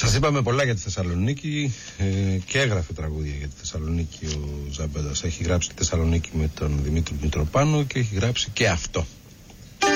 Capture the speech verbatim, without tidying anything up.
Σας είπαμε πολλά για τη Θεσσαλονίκη ε, και έγραφε τραγούδια για τη Θεσσαλονίκη ο Ζαμπέδας. Έχει γράψει τη Θεσσαλονίκη με τον Δημήτρη Μητροπάνο και έχει γράψει και αυτό.